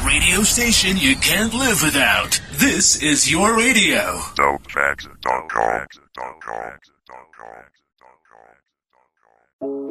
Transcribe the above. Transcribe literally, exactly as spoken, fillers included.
radio station you can't live without. This is your radio. Dope facts dot com.